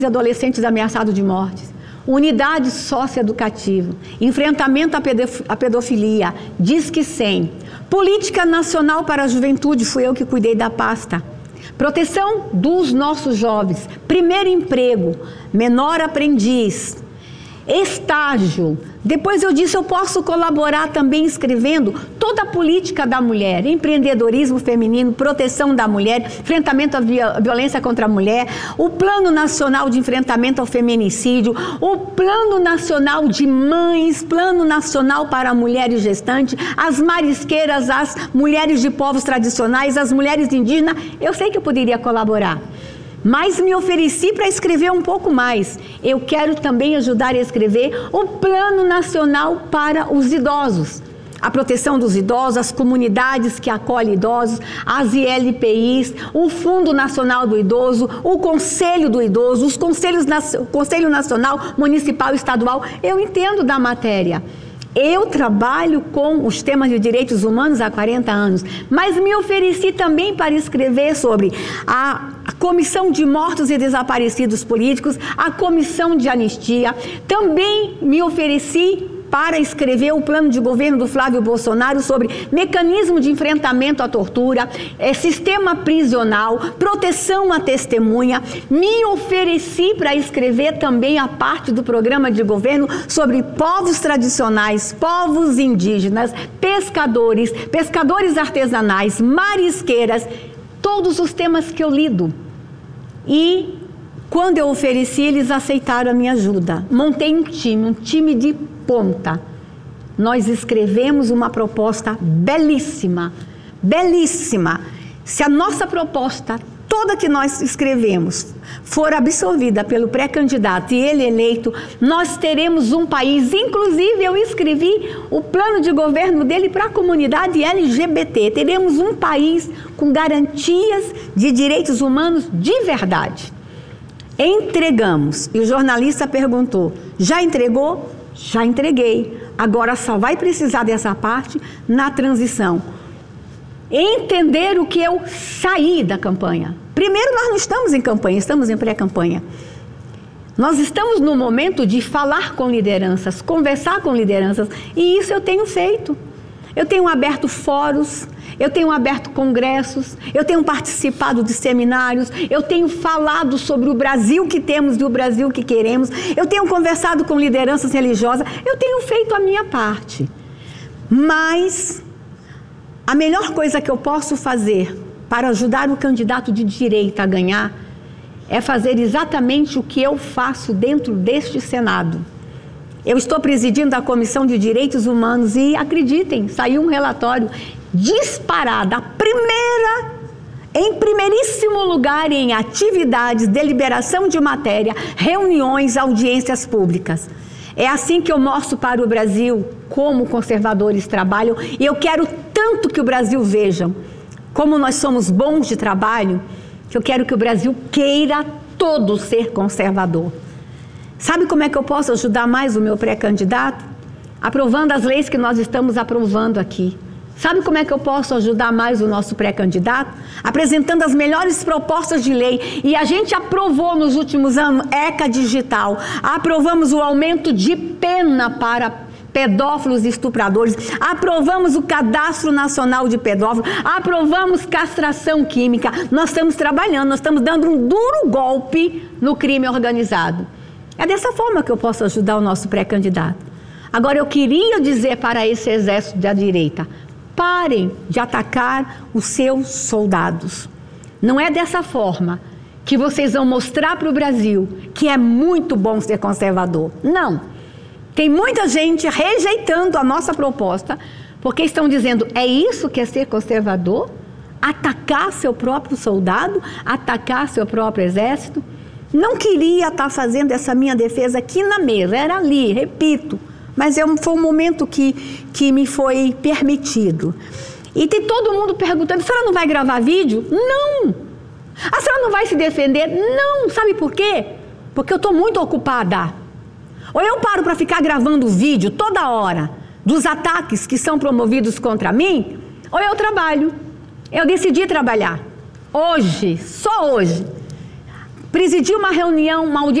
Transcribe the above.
adolescentes ameaçados de mortes, unidade socioeducativa, enfrentamento à pedofilia, Disque 100, política nacional para a juventude, fui eu que cuidei da pasta, proteção dos nossos jovens, primeiro emprego, menor aprendiz, estágio. Depois eu disse, eu posso colaborar também escrevendo toda a política da mulher, empreendedorismo feminino, proteção da mulher, enfrentamento à violência contra a mulher, o Plano Nacional de Enfrentamento ao Feminicídio, o Plano Nacional de Mães, Plano Nacional para Mulheres Gestantes, as marisqueiras, as mulheres de povos tradicionais, as mulheres indígenas. Eu sei que eu poderia colaborar, mas me ofereci para escrever um pouco mais. Eu quero também ajudar a escrever o Plano Nacional para os Idosos. A proteção dos idosos, as comunidades que acolhem idosos, as ILPIs, o Fundo Nacional do Idoso, o Conselho do Idoso, os Conselho Nacional, Municipal e Estadual. Eu entendo da matéria. Eu trabalho com os temas de direitos humanos há 40 anos, mas me ofereci também para escrever sobre a Comissão de Mortos e Desaparecidos Políticos, a Comissão de Anistia. Também me ofereci para escrever o plano de governo do Flávio Bolsonaro sobre mecanismo de enfrentamento à tortura, sistema prisional, proteção à testemunha. Me ofereci para escrever também a parte do programa de governo sobre povos tradicionais, povos indígenas, pescadores, pescadores artesanais, marisqueiras, todos os temas que eu lido. E quando eu ofereci, eles aceitaram a minha ajuda. Montei um time de ponta. Nós escrevemos uma proposta belíssima, belíssima. Se a nossa proposta, toda que nós escrevemos, for absorvida pelo pré-candidato e ele eleito, nós teremos um país, inclusive eu escrevi o plano de governo dele para a comunidade LGBT. Teremos um país com garantias de direitos humanos de verdade. Entregamos. E o jornalista perguntou, já entregou? Já entreguei. Agora só vai precisar dessa parte na transição. Entender o que eu saí da campanha. Primeiro, nós não estamos em campanha, estamos em pré-campanha. Nós estamos no momento de falar com lideranças, conversar com lideranças, e isso eu tenho feito. Eu tenho aberto fóruns, eu tenho aberto congressos, eu tenho participado de seminários, eu tenho falado sobre o Brasil que temos e o Brasil que queremos, eu tenho conversado com lideranças religiosas, eu tenho feito a minha parte. Mas a melhor coisa que eu posso fazer para ajudar o candidato de direita a ganhar é fazer exatamente o que eu faço dentro deste Senado. Eu estou presidindo a Comissão de Direitos Humanos e, acreditem, saiu um relatório disparado, em primeiríssimo lugar em atividades, deliberação de matéria, reuniões, audiências públicas. É assim que eu mostro para o Brasil como conservadores trabalham, e eu quero tanto que o Brasil veja como nós somos bons de trabalho, que eu quero que o Brasil queira todo ser conservador. Sabe como é que eu posso ajudar mais o meu pré-candidato? Aprovando as leis que nós estamos aprovando aqui. Sabe como é que eu posso ajudar mais o nosso pré-candidato? Apresentando as melhores propostas de lei. E a gente aprovou nos últimos anos ECA Digital. Aprovamos o aumento de pena para pedófilos e estupradores. Aprovamos o Cadastro Nacional de Pedófilos. Aprovamos castração química. Nós estamos trabalhando, nós estamos dando um duro golpe no crime organizado. É dessa forma que eu posso ajudar o nosso pré-candidato. Agora, eu queria dizer para esse exército da direita, parem de atacar os seus soldados. Não é dessa forma que vocês vão mostrar para o Brasil que é muito bom ser conservador. Não. Tem muita gente rejeitando a nossa proposta, porque estão dizendo, é isso que é ser conservador? Atacar seu próprio soldado? Atacar seu próprio exército? Não queria estar fazendo essa minha defesa aqui na mesa, era ali, repito. Mas foi um momento que me foi permitido. E tem todo mundo perguntando, a senhora não vai gravar vídeo? Não! A senhora não vai se defender? Não! Sabe por quê? Porque eu estou muito ocupada. Ou eu paro para ficar gravando vídeo toda hora dos ataques que são promovidos contra mim, ou eu trabalho. Eu decidi trabalhar. Hoje, só hoje. Presidi uma reunião, uma audiência